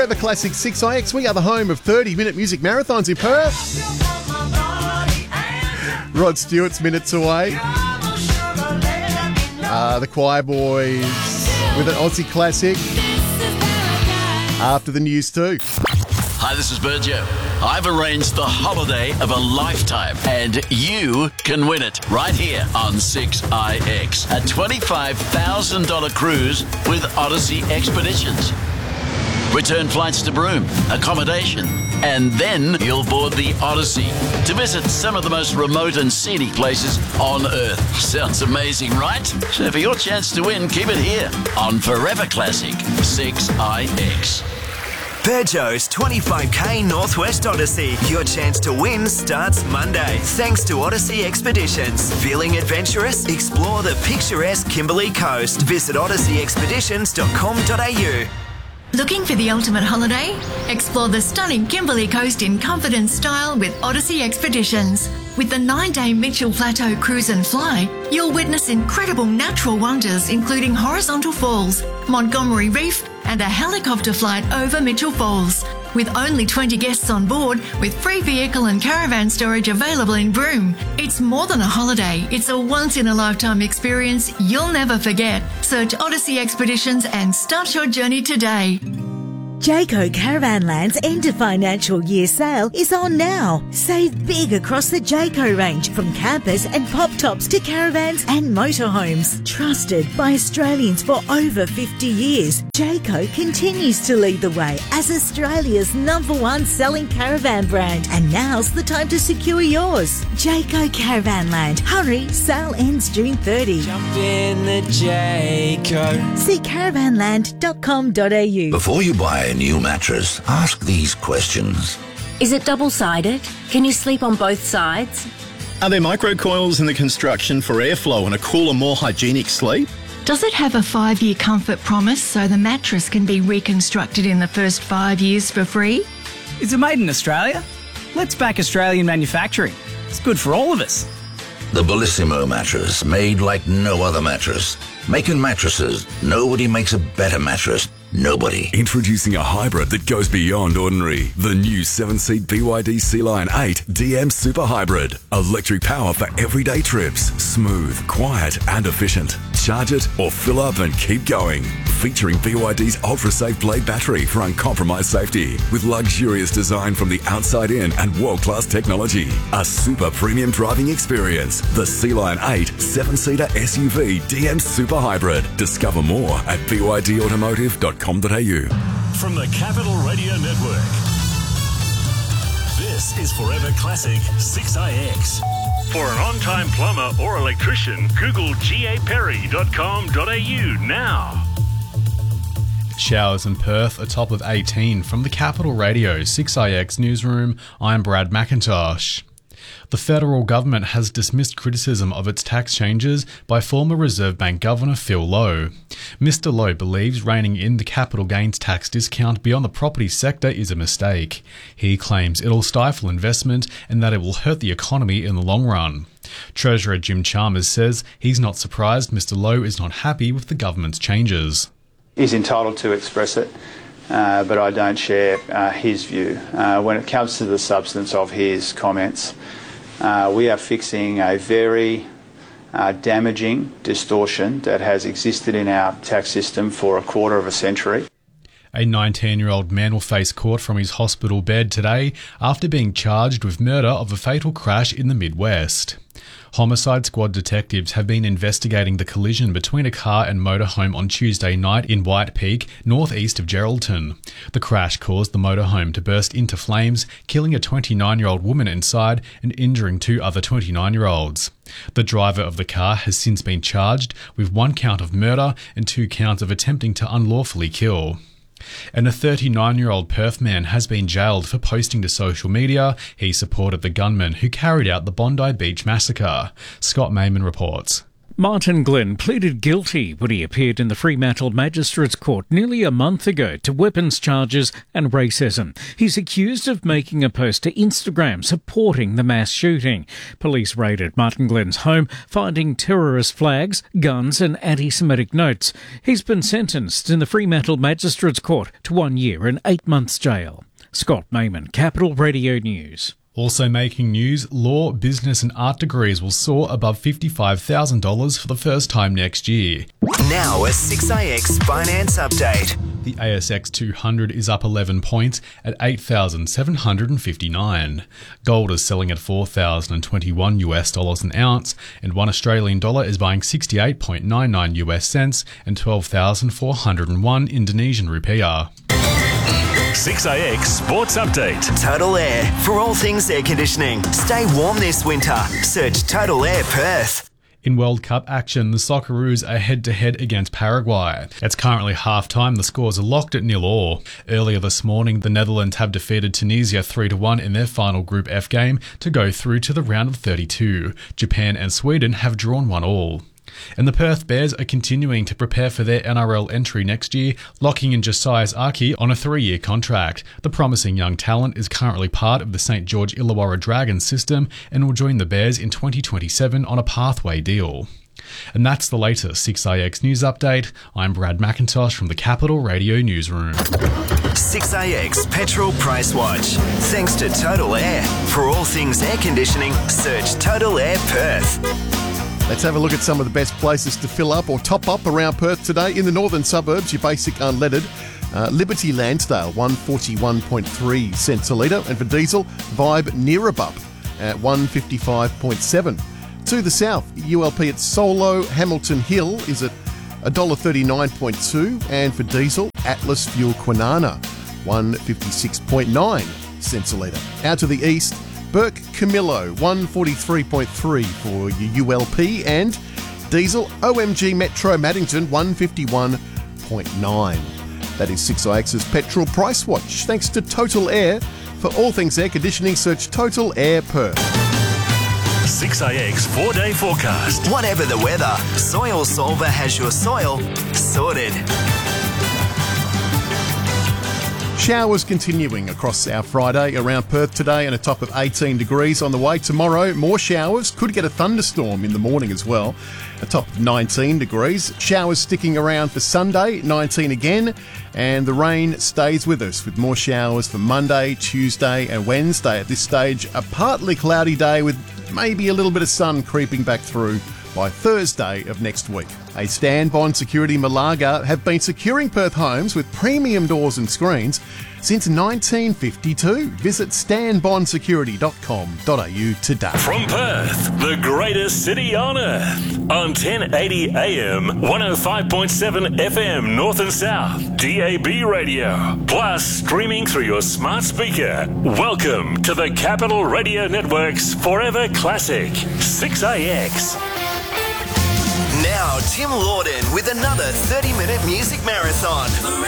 Forever Classic 6IX. We are the home of 30-minute music marathons in Perth. Rod Stewart's minutes away. The Choir Boys with an Aussie classic. After the news too. Hi, this is Berjo. I've arranged the holiday of a lifetime, and you can win it right here on 6IX. A $25,000 cruise with Odyssey Expeditions. Return flights to Broome, accommodation, and then you'll board the Odyssey to visit some of the most remote and scenic places on Earth. Sounds amazing, right? So for your chance to win, keep it here on Forever Classic 6IX. Berjo's 25k Northwest Odyssey. Your chance to win starts Monday. Thanks to Odyssey Expeditions. Feeling adventurous? Explore the picturesque Kimberley Coast. Visit odysseyexpeditions.com.au. Looking for the ultimate holiday? Explore the stunning Kimberley Coast in confident style with Odyssey Expeditions. With the 9-day Mitchell Plateau Cruise and Fly, you'll witness incredible natural wonders including horizontal falls, Montgomery Reef, and a helicopter flight over Mitchell Falls. With only 20 guests on board, with free vehicle and caravan storage available in Broome. It's more than a holiday, it's a once-in-a-lifetime experience you'll never forget. Search Odyssey Expeditions and start your journey today. Jayco Caravanland's end of financial year sale is on now. Save big across the Jayco range, from campers and pop tops to caravans and motorhomes. Trusted by Australians for over 50 years, Jayco continues to lead the way as Australia's #1 selling caravan brand. And now's the time to secure yours. Jayco Caravanland. Hurry, sale ends June 30. Jump in the Jayco. See caravanland.com.au. Before you buy a new mattress, ask these questions. Is it double-sided? Can you sleep on both sides? Are there microcoils in the construction for airflow and a cooler, more hygienic sleep? Does it have a 5-year comfort promise so the mattress can be reconstructed in the first 5 years for free? Is it made in Australia? Let's back Australian manufacturing. It's good for all of us. The Bellissimo mattress, made like no other mattress. Making mattresses, nobody makes a better mattress. Nobody. Introducing a hybrid that goes beyond ordinary. The new 7-seat BYD Sea-Line 8 DM Super Hybrid. Electric power for everyday trips. Smooth, quiet and efficient. Charge it or fill up and keep going. Featuring BYD's ultra-safe blade battery for uncompromised safety. With luxurious design from the outside in and world-class technology. A super premium driving experience. The Sea-Line 8 7-seater SUV DM Super Hybrid. Discover more at bydautomotive.com.au. From the Capital Radio Network, this is Forever Classic 6IX. For an on-time plumber or electrician, Google gaperry.com.au now. Showers in Perth, a top of 18. From the Capital Radio 6IX newsroom, I'm Brad McIntosh. The federal government has dismissed criticism of its tax changes by former Reserve Bank Governor Phil Lowe. Mr. Lowe believes reining in the capital gains tax discount beyond the property sector is a mistake. He claims it'll stifle investment and that it will hurt the economy in the long run. Treasurer Jim Chalmers says he's not surprised Mr. Lowe is not happy with the government's changes. He's entitled to express it, but I don't share his view. When it comes to the substance of his comments, we are fixing a very damaging distortion that has existed in our tax system for a quarter of a century. A 19-year-old man will face court from his hospital bed today after being charged with murder of a fatal crash in the Midwest. Homicide Squad detectives have been investigating the collision between a car and motorhome on Tuesday night in White Peak, northeast of Geraldton. The crash caused the motorhome to burst into flames, killing a 29-year-old woman inside and injuring 2 other 29-year-olds. The driver of the car has since been charged with 1 count of murder and 2 counts of attempting to unlawfully kill. And a 39-year-old Perth man has been jailed for posting to social media he supported the gunman who carried out the Bondi Beach massacre. Scott Mayman reports. Martin Glenn pleaded guilty when he appeared in the Fremantle Magistrates Court nearly a month ago to weapons charges and racism. He's accused of making a post to Instagram supporting the mass shooting. Police raided Martin Glenn's home, finding terrorist flags, guns and anti-Semitic notes. He's been sentenced in the Fremantle Magistrates Court to 1 year and 8 months jail. Scott Mayman, Capital Radio News. Also making news, law, business and art degrees will soar above $55,000 for the first time next year. Now a 6IX finance update. The ASX 200 is up 11 points at 8,759. Gold is selling at $4,021 an ounce, and $1 Australian dollar is buying 68.99 US cents and 12,401 Indonesian rupiah. 6IX Sports Update. Total Air. For all things air conditioning, stay warm this winter. Search Total Air Perth. In World Cup action, the Socceroos are head-to-head against Paraguay. It's currently half-time. The scores are locked at 0-0. Earlier this morning, the Netherlands have defeated Tunisia 3-1 in their final Group F game to go through to the round of 32. Japan and Sweden have drawn 1-1. And the Perth Bears are continuing to prepare for their NRL entry next year, locking in Josiah Aki on a 3-year contract. The promising young talent is currently part of the St George Illawarra Dragons system and will join the Bears in 2027 on a pathway deal. And that's the latest 6IX News Update. I'm Brad McIntosh from the Capital Radio Newsroom. 6IX Petrol Price Watch. Thanks to Total Air. For all things air conditioning, search Total Air Perth. Let's have a look at some of the best places to fill up or top up around Perth today. In the northern suburbs, your basic unleaded. Liberty Lansdale, 141.3 cents a litre. And for diesel, Vibe Neerabup at 155.7. To the south, ULP at Solo, Hamilton Hill is at $1.39.2. And for diesel, Atlas Fuel Kwinana, 156.9 cents a litre. Out to the east, Burke Camillo, 143.3 for your ULP, and diesel OMG Metro Maddington, 151.9. That is 6IX's Petrol Price Watch. Thanks to Total Air. For all things air conditioning, search Total Air Perth. 6IX 4-day forecast. Whatever the weather, Soil Solver has your soil sorted. Showers continuing across our Friday around Perth today and a top of 18 degrees on the way. Tomorrow, more showers. Could get a thunderstorm in the morning as well. A top of 19 degrees. Showers sticking around for Sunday, 19 again. And the rain stays with us with more showers for Monday, Tuesday and Wednesday. At this stage, a partly cloudy day with maybe a little bit of sun creeping back through by Thursday of next week. A Stan Bond Security Malaga have been securing Perth homes with premium doors and screens since 1952. Visit stanbondsecurity.com.au today. From Perth, the greatest city on earth, on 1080 AM, 105.7 FM North and South, DAB radio, plus streaming through your smart speaker. Welcome to the Capital Radio Network's Forever Classic, 6IX. Now, Tim Lawden with another 30-minute music marathon.